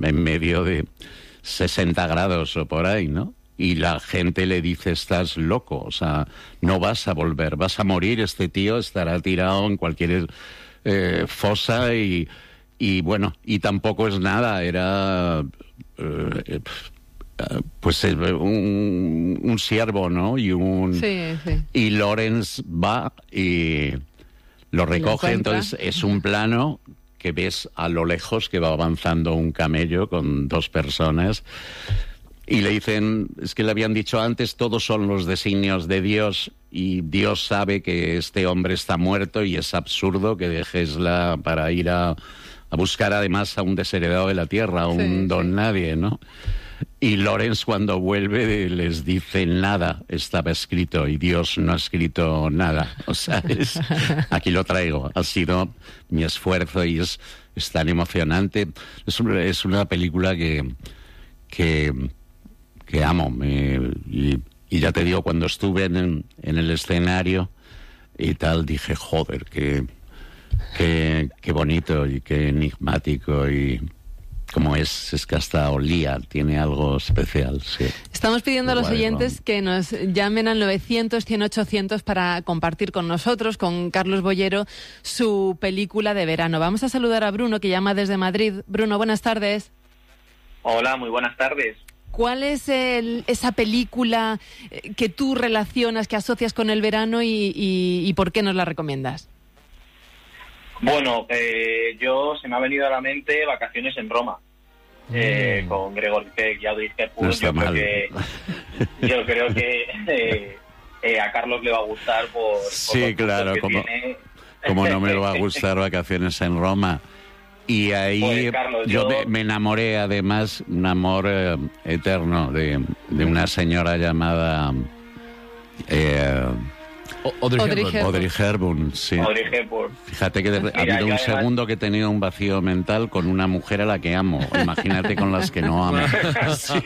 en medio de 60 grados o por ahí, ¿no? Y la gente le dice, estás loco, o sea, no vas a volver, vas a morir, este tío estará tirado en cualquier fosa y bueno, y tampoco es nada, era pues un siervo, ¿no? Y Lawrence va y lo recoge, entonces es un plano que ves a lo lejos que va avanzando un camello con 2 personas. Y le dicen, es que le habían dicho antes, todos son los designios de Dios y Dios sabe que este hombre está muerto y es absurdo que dejes para ir a buscar además a un desheredado de la tierra, a un don nadie, ¿no? Y Lawrence cuando vuelve les dice, nada estaba escrito y Dios no ha escrito nada. O sea, aquí lo traigo, ha sido mi esfuerzo y es tan emocionante. Es una película que amo, y ya te digo, cuando estuve en el escenario y tal, dije, joder, qué bonito y qué enigmático, y como es que hasta olía, tiene algo especial, sí. Estamos pidiendo a los oyentes que nos llamen al 900-100-800 para compartir con nosotros, con Carlos Boyero, su película de verano. Vamos a saludar a Bruno, que llama desde Madrid. Bruno, buenas tardes. Hola, muy buenas tardes. ¿Cuál es esa película que tú relacionas, que asocias con el verano y por qué nos la recomiendas? Bueno, se me ha venido a la mente Vacaciones en Roma, con Gregory Peck y Audrey Hepburn. No está mal. Yo creo que a Carlos le va a gustar por sí, claro, como no me va a gustar Vacaciones en Roma. Y ahí pues, Carlos, yo me enamoré, además, un amor eterno de una señora llamada Audrey Hepburn, sí. Audrey Hepburn. Fíjate que ha habido un segundo que he tenido un vacío mental con una mujer a la que amo. Imagínate con las que no amo. Sí.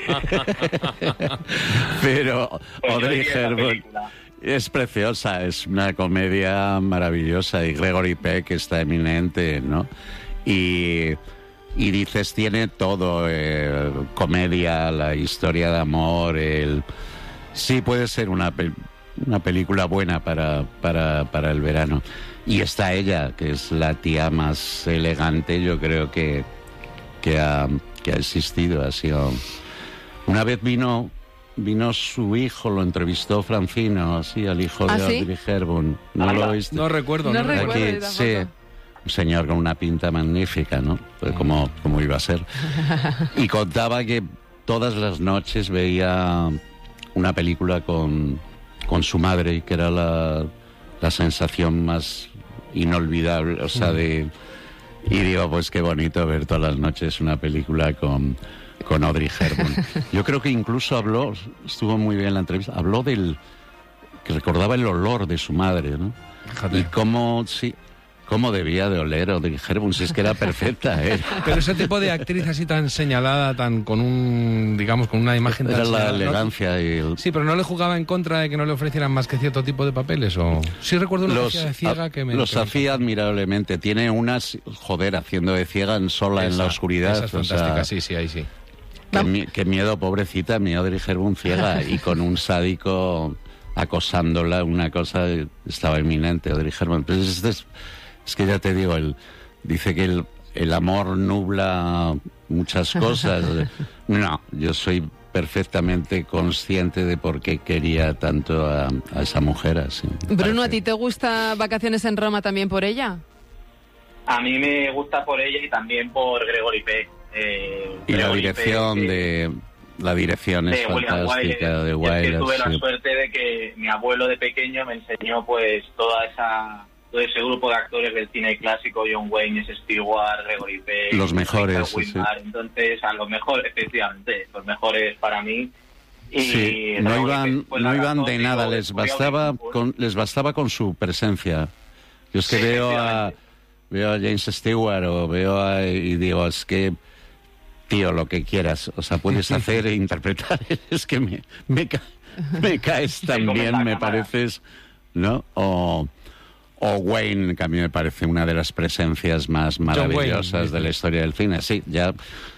Pero pues Audrey Hepburn es preciosa, es una comedia maravillosa, y Gregory Peck está eminente, ¿no? Y dices, tiene todo, comedia, la historia de amor, sí, puede ser una película buena para el verano. Y está ella, que es la tía más elegante, yo creo que ha existido. Ha sido... Una vez vino su hijo, lo entrevistó Francino, así, al hijo de Audrey Hepburn. ¿No lo viste? No recuerdo. Aquí, sí. Un señor con una pinta magnífica, ¿no? Pues como iba a ser. Y contaba que todas las noches veía una película con su madre, que era la sensación más inolvidable, o sea, y digo, pues qué bonito ver todas las noches una película con Audrey Hepburn. Yo creo que incluso estuvo muy bien la entrevista, habló que recordaba el olor de su madre, ¿no? Fíjate. Y cómo debía de oler Audrey Hepburn, si es que era perfecta, ¿eh? Pero ese tipo de actriz así tan señalada, con una imagen tan era señalada, la elegancia, ¿no? Sí, pero ¿no le jugaba en contra de que no le ofrecieran más que cierto tipo de papeles? ¿O sí recuerdo una que hacía de ciega que me... Los hacía admirablemente. Tiene unas, haciendo de ciega sola en la oscuridad. Esa es fantástica, sí, ahí sí. Qué miedo, pobrecita, mi Audrey Hepburn ciega y con un sádico acosándola, una cosa, estaba inminente Audrey Hepburn. Pues es que ya te digo, dice que el amor nubla muchas cosas. No, yo soy perfectamente consciente de por qué quería tanto a esa mujer así. Bruno, ¿a ti te gusta Vacaciones en Roma también por ella? A mí me gusta por ella y también por Gregory Peck. Y la dirección es fantástica de Wilder. Es que tuve la suerte de que mi abuelo de pequeño me enseñó pues todo ese grupo de actores del cine clásico, John Wayne, Stewart, Gregory Peck, los mejores, sí. Entonces, a los mejores, efectivamente, los mejores para mí. Y sí, no iban de nada, les bastaba con su presencia. Yo es que veo a James Stewart y digo, es que, tío, lo que quieras, o sea, puedes hacer e interpretar, es que me caes tan bien, me pareces, ¿no? O Wayne, que a mí me parece una de las presencias más maravillosas de la historia del cine. Sí, ya